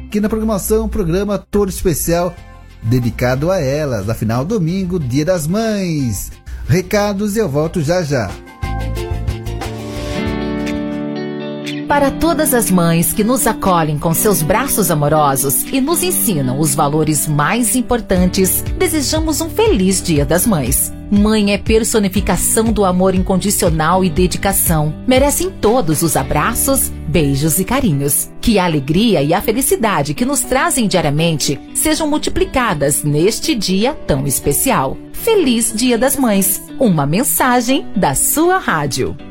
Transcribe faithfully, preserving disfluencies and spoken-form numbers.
aqui na programação, um programa todo especial dedicado a elas. Afinal, domingo, Dia das Mães. Recados e eu volto já já. Para todas as mães que nos acolhem com seus braços amorosos e nos ensinam os valores mais importantes, desejamos um feliz Dia das Mães. Mãe é personificação do amor incondicional e dedicação. Merecem todos os abraços, beijos e carinhos. Que a alegria e a felicidade que nos trazem diariamente sejam multiplicadas neste dia tão especial. Feliz Dia das Mães. Uma mensagem da sua rádio.